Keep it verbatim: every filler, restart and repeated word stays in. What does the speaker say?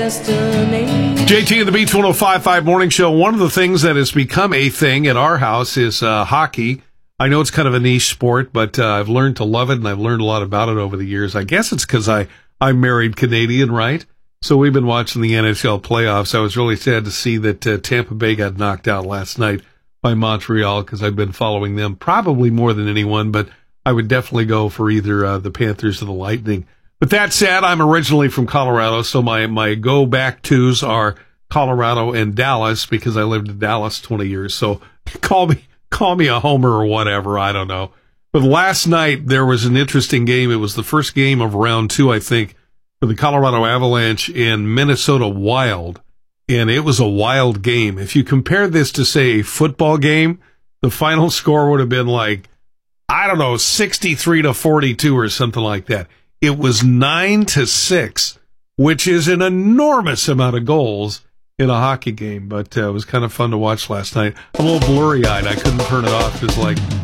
J T and the Beach one oh five point five Morning Show. One of the things that has become a thing at our house is uh, hockey. I know it's kind of a niche sport, but uh, I've learned to love it, and I've learned a lot about it over the years. I guess it's because I, I'm married Canadian, right? So we've been watching the N H L playoffs. I was really sad to see that uh, Tampa Bay got knocked out last night by Montreal because I've been following them probably more than anyone, but I would definitely go for either uh, the Panthers or the Lightning. But that said, I'm originally from Colorado, so my, my go-back twos are Colorado and Dallas because I lived in Dallas twenty years. So call me call me a homer or whatever, I don't know. But last night there was an interesting game. It was the first game of round two, I think, for the Colorado Avalanche and Minnesota Wild, and it was a wild game. If you compare this to, say, a football game, the final score would have been like, I don't know, sixty-three to forty-two or something like that. It was nine to six, which is an enormous amount of goals in a hockey game, but uh, it was kind of fun to watch last night. I'm a little blurry-eyed. I couldn't turn it off. It was like